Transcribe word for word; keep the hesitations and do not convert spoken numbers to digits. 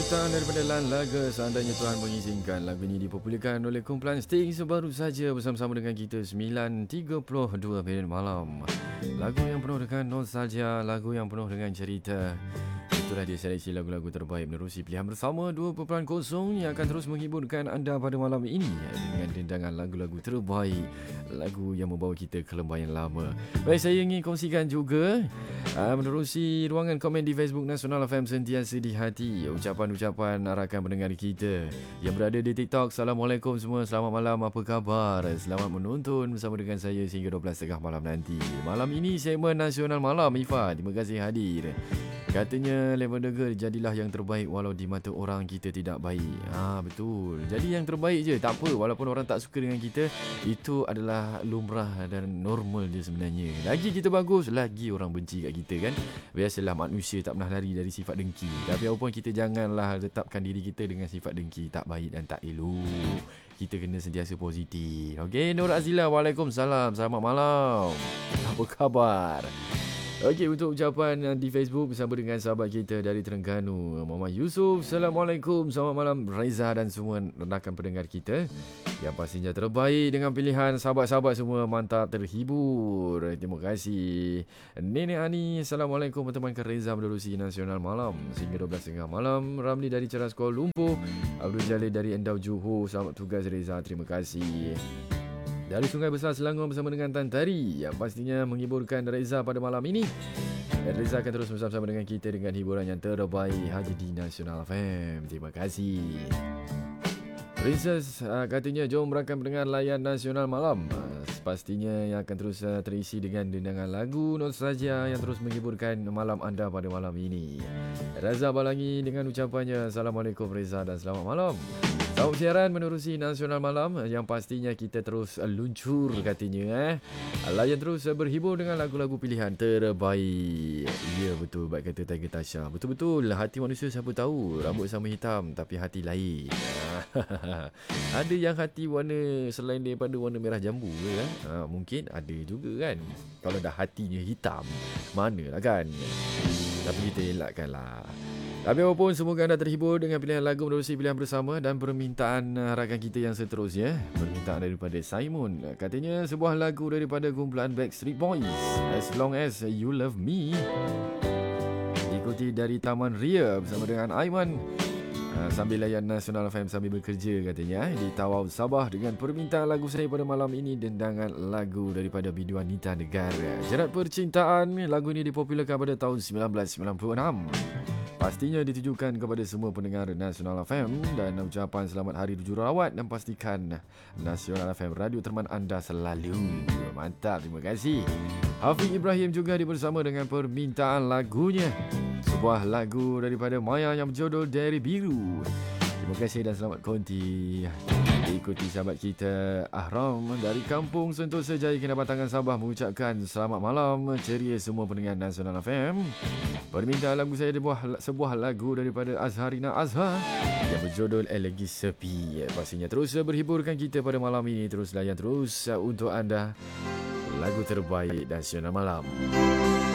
ciptaan daripada Lan Laga. Seandainya Tuhan mengizinkan, lagu ini dipopularkan oleh kumpulan Sting sebaru saja bersama-sama dengan kita sembilan tiga puluh dua minit malam. Lagu yang penuh dengan nostalgia, lagu yang penuh dengan cerita. Itulah dia seleksi lagu-lagu terbaik menerusi pilihan bersama dua perpuluhan kosong yang akan terus menghiburkan anda pada malam ini dengan dendangan lagu-lagu terbaik, lagu yang membawa kita ke lembah yang lama. Baik, saya ingin kongsikan juga uh, menerusi ruangan komen di Facebook Nasional F M sentiasa di hati ucapan-ucapan rakan pendengar kita yang berada di TikTok. Assalamualaikum semua, selamat malam, apa khabar? Selamat menonton bersama dengan saya sehingga dua belas tiga puluh malam nanti. Malam ini segmen Nasional Malam. Ifa, terima kasih hadir. Katanya Lavender jadilah yang terbaik walau di mata orang kita tidak baik. Ah, betul. Jadi yang terbaik je, tak apa. Walaupun orang tak suka dengan kita, itu adalah lumrah dan normal je sebenarnya. Lagi kita bagus, lagi orang benci kat kita kan. Biasalah manusia tak pernah lari dari sifat dengki. Tapi apapun kita janganlah letakkan diri kita dengan sifat dengki. Tak baik dan tak elok. Kita kena sentiasa positif. Okey, Nur Azila, Waalaikumsalam. Selamat malam. Apa khabar? Okey, untuk ucapan di Facebook bersama dengan sahabat kita dari Terengganu, Muhammad Yusof. Assalamualaikum, selamat malam Reza dan semua rakan pendengar kita yang pastinya terbaik dengan pilihan sahabat-sahabat semua. Mantap, terhibur. Terima kasih. Nenek Ani, Assalamualaikum, bertemankan Reza menerusi Nasional Malam sehingga dua belas tiga puluh malam. Ramli dari Ceras Kuala Lumpur, Abdul Jalil dari Endau Johor. Selamat tugas Reza, terima kasih. Dari Sungai Besar Selangor bersama dengan Tan Tari yang pastinya menghiburkan Reza pada malam ini. Dan Reza akan terus bersama-sama dengan kita dengan hiburan yang terbaik hanya di Nasional F M. Terima kasih. Princess uh, katanya jom rakan pendengar layan Nasional Malam. Uh, pastinya yang akan terus uh, terisi dengan dendangan lagu nostalgia yang terus menghiburkan malam anda pada malam ini. Reza Balangi dengan ucapannya Assalamualaikum Reza dan selamat malam. Sahut siaran menerusi Nasional Malam yang pastinya kita terus luncur katanya eh. Layan terus berhibur dengan lagu-lagu pilihan terbaik. Ya betul, baik kata Tiger Tasha. Betul-betul, hati manusia siapa tahu rambut sama hitam tapi hati lain. Ada yang hati warna selain daripada warna merah jambu ke kan? Ha, mungkin ada juga kan. Kalau dah hatinya hitam, manalah kan. Tapi kita elakkanlah. Tapi apapun, semoga anda terhibur dengan pilihan lagu menerusi pilihan bersama dan permintaan rakan kita yang seterusnya. Permintaan daripada Simon. Katanya sebuah lagu daripada kumpulan Backstreet Boys, As Long As You Love Me. Diikuti dari Taman Ria bersama dengan Aiman. Sambil layan Nasional F M sambil bekerja katanya di Tawau Sabah dengan permintaan lagu saya pada malam ini, dendangan lagu daripada biduan Nita Negara. Jerat Percintaan. Lagu ini dipopularkan pada tahun sembilan belas sembilan puluh enam. Pastinya ditujukan kepada semua pendengar Nasional F M dan ucapan selamat Hari Jururawat dan pastikan Nasional F M radio teman anda selalu. Mantap, terima kasih. Hafiz Ibrahim juga dibersama dengan permintaan lagunya. Sebuah lagu daripada Maya yang berjudul Dari Biru. Terima kasih dan selamat konti. Diikuti sahabat kita Ahram dari Kampung Sentosa Jaya Kinabatangan Sabah mengucapkan selamat malam ceria semua pendengar Nasional F M. Permintaan lagu saya sebuah, sebuah lagu daripada Azharina Azhar yang berjudul Elegi Sepi. Pastinya terus berhiburkan kita pada malam ini. Terus layan terus untuk anda lagu terbaik Nasional Malam.